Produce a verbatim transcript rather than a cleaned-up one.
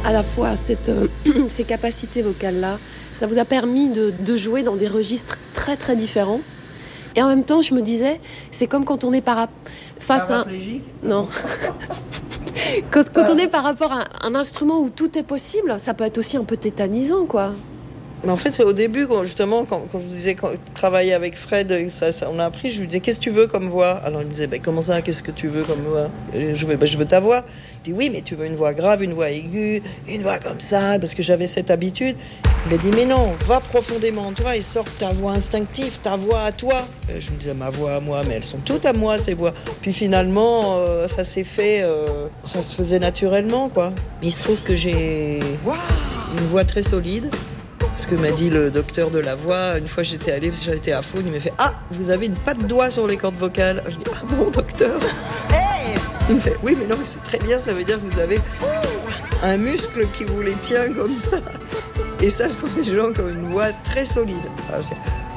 à la fois cette, euh, ces capacités vocales-là, ça vous a permis de, de jouer dans des registres très très différents. Et en même temps, je me disais, c'est comme quand on est para... face à un... Non. quand, quand on est par rapport à un instrument où tout est possible, ça peut être aussi un peu tétanisant, quoi. Mais en fait, au début, quand, justement, quand, quand je vous disais, quand travailler avec Fred, ça, ça, on a appris, je lui disais, qu'est-ce que tu veux comme voix ? Alors il me disait, bah, comment ça, qu'est-ce que tu veux comme voix ? Et je, bah, je veux ta voix. Je dis, oui, mais tu veux une voix grave, une voix aiguë, une voix comme ça, parce que j'avais cette habitude. Il m'a dit, mais non, va profondément en toi et sors ta voix instinctive, ta voix à toi. Et je me disais, ma voix à moi, mais elles sont toutes à moi, ces voix. Puis finalement, euh, ça s'est fait, euh, ça se faisait naturellement, quoi. Mais il se trouve que j'ai wow une voix très solide. Ce que m'a dit le docteur de la voix, une fois j'étais allée, parce que j'étais à Faune, il m'a fait « Ah, vous avez une patte doigt sur les cordes vocales !» Je dis « Ah bon, docteur ?» Hey Il me fait « Oui, mais non, mais c'est très bien, ça veut dire que vous avez un muscle qui vous les tient comme ça. » Et ça, ce sont des gens qui ont une voix très solide. Alors, je dis,